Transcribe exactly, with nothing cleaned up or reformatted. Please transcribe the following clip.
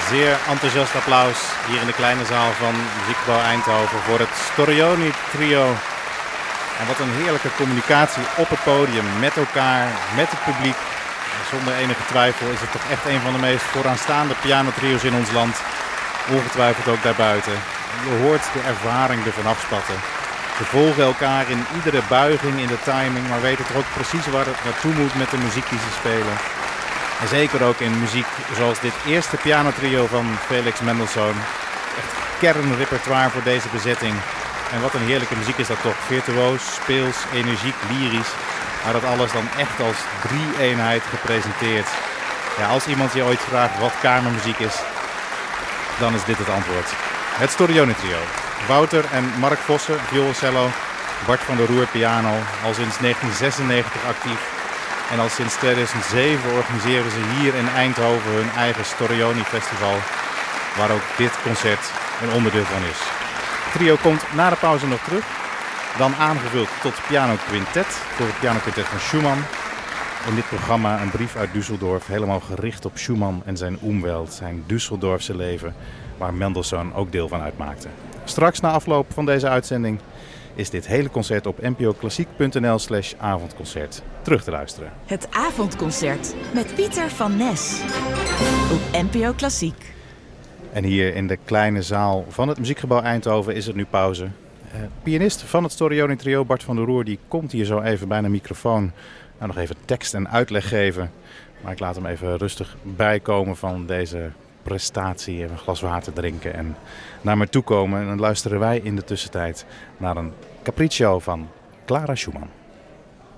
zeer enthousiast applaus hier in de kleine zaal van Muziekgebouw Eindhoven voor het Storioni Trio. En wat een heerlijke communicatie op het podium met elkaar, met het publiek. Zonder enige twijfel is het toch echt een van de meest vooraanstaande pianotrio's in ons land. Ongetwijfeld ook daarbuiten. Je hoort de ervaring ervan afspatten. Ze volgen elkaar in iedere buiging, in de timing, maar weten toch ook precies waar het naartoe moet met de muziek die ze spelen. En zeker ook in muziek zoals dit eerste pianotrio van Felix Mendelssohn. Echt kernrepertoire voor deze bezetting. En wat een heerlijke muziek is dat toch. Virtuoos, speels, energiek, lyrisch. Maar dat alles dan echt als drie-eenheid gepresenteerd. Ja, als iemand je ooit vraagt wat kamermuziek is, dan is dit het antwoord. Het Storioni Trio. Wouter en Mark Vossen, violoncello. Bart van der Roer, piano. Al sinds negentien zesennegentig actief. En al sinds tweeduizend zeven organiseren ze hier in Eindhoven hun eigen Storioni Festival. Waar ook dit concert een onderdeel van is. Het trio komt na de pauze nog terug. Dan aangevuld tot piano quintet voor het piano quintet van Schumann. In dit programma een brief uit Düsseldorf, helemaal gericht op Schumann en zijn Umwelt, zijn Düsseldorfse leven, waar Mendelssohn ook deel van uitmaakte. Straks na afloop van deze uitzending is dit hele concert op npoklassiek.nl slash avondconcert terug te luisteren. Het avondconcert met Pieter van Nes op N P O Klassiek. En hier in de kleine zaal van het Muziekgebouw Eindhoven is het nu pauze. Uh, pianist van het Storioni Trio, Bart van der Roer, die komt hier zo even bij de microfoon. Nou, nog even tekst en uitleg geven. Maar ik laat hem even rustig bijkomen van deze prestatie. Even een glas water drinken en naar me toe komen. En dan luisteren wij in de tussentijd naar een capriccio van Clara Schumann.